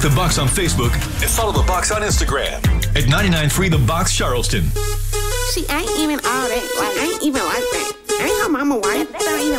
Like the Box on Facebook and follow the Box on Instagram at 99.3 The Box Charleston. See, I ain't even all that. Like, I ain't even like that.